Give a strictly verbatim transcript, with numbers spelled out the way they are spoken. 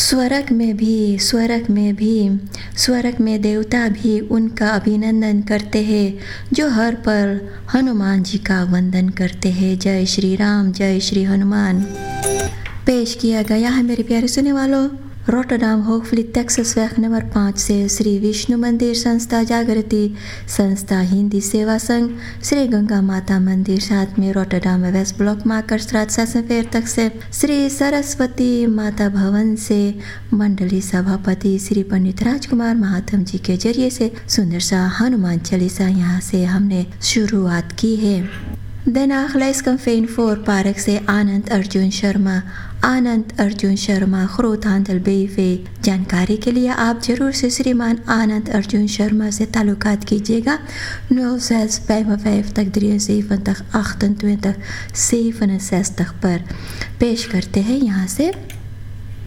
स्वर्ग में भी स्वर्ग में भी स्वर्ग में देवता भी उनका अभिनंदन करते हैं जो हर पल हनुमान जी का वंदन करते हैं। जय श्री राम, जय श्री हनुमान। पेश किया गया है मेरे प्यारे सुनने वालों रोटरडाम होपफुली टेक्सास वैक नंबर पाँच से श्री विष्णु मंदिर संस्था जागृति संस्था हिंदी सेवा संघ श्री गंगा माता मंदिर साथ में रोटरडाम वेस्ट ब्लॉक मार्कर स्ट्राट सासनफेर तक से श्री सरस्वती माता भवन से मंडली सभापति श्री पंडित राजकुमार महात्म जी के जरिए से सुंदर सा हनुमान चालीसा यहाँ से हमने शुरुआत की है। देनाख लेस कंफेन फोर पार्क से आनंद अर्जुन शर्मा आनंद अर्जुन शर्मा खरोत हांदल बेफे। जानकारी के लिए आप जरूर से श्रीमान आनंद अर्जुन शर्मा से ताल्लुकात कीजिएगा। नौ सेल्स पैमा फैफ तक द्रिय सेवन तक आखतन तक सेवन सेस तक पर पेश करते हैं यहाँ से